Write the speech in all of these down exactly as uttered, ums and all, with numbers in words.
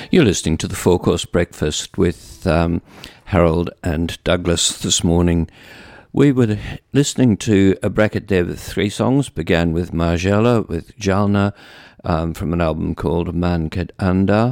You're listening to the Four Course Breakfast with um, Harold and Douglas this morning. We were listening to a bracket there with three songs. Began with Margiela, with Jalna, um, from an album called Man Ket Anda.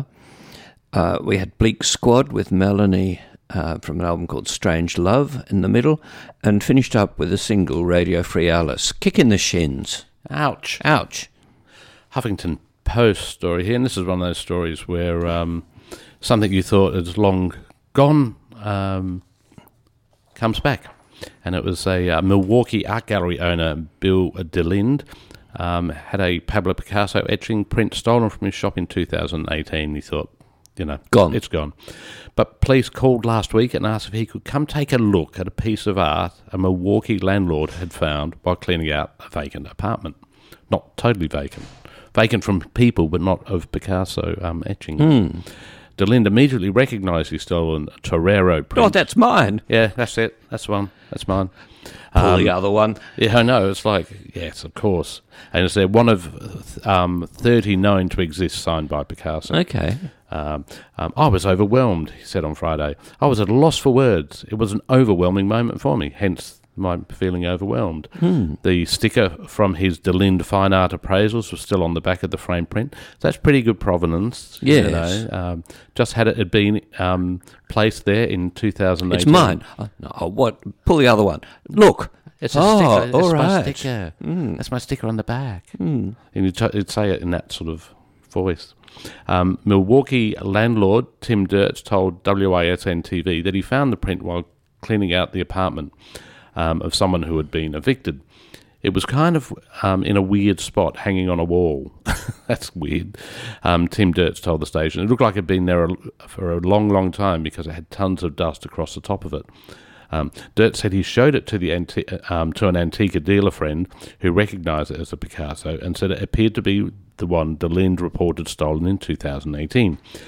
Uh, we had Bleak Squad with Melanie uh, from an album called Strange Love in the middle, and finished up with a single, Radio Free Alice. Kick in the shins. Ouch. Ouch. Huffington Post story here, and this is one of those stories where um, something you thought is long gone um, comes back. And it was a uh, Milwaukee art gallery owner, Bill DeLinde, um, had a Pablo Picasso etching print stolen from his shop in two thousand eighteen. He thought, you know, gone. It's gone. But police called last week and asked if he could come take a look at a piece of art a Milwaukee landlord had found while cleaning out a vacant apartment. Not totally vacant. Vacant from people, but not of Picasso um, etchings. Mm. DeLinde immediately recognised his stolen Torero print. Oh, that's mine. Yeah, that's it. That's one. That's mine. Pull um, the other one. Yeah, I know. It's like, yes, of course. And it's there, one of um, thirty known to exist, signed by Picasso. Okay. Um, um, I was overwhelmed, he said on Friday. I was at a loss for words. It was an overwhelming moment for me, hence my feeling overwhelmed. Hmm. The sticker from his DeLinde Fine Art Appraisals was still on the back of the frame print. That's pretty good provenance. Yes. You know, um, just had it had been um, placed there in two thousand eighteen. It's mine. Oh, no, what? Pull the other one. Look. It's a oh, sticker. It's all my right. sticker. Mm. That's my sticker on the back. Mm. And you'd, t- you'd say it in that sort of voice. Um, Milwaukee landlord Tim Dirts told W A S N T V that he found the print while cleaning out the apartment um, of someone who had been evicted. It was kind of um, in a weird spot, hanging on a wall. That's weird. Um, Tim Dirts told the station. It looked like it had been there a, for a long, long time because it had tons of dust across the top of it. Um, Dirt said he showed it to the anti- um, to an Antica dealer friend who recognised it as a Picasso and said it appeared to be the one DeLinde reported stolen in two thousand eighteen.